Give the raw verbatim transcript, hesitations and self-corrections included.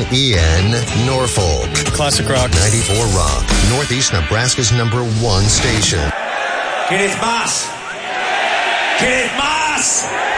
E N, Norfolk. Classic rock. ninety-four Rock, Northeast Nebraska's number one station. ¿Quieres más? ¿Quieres más?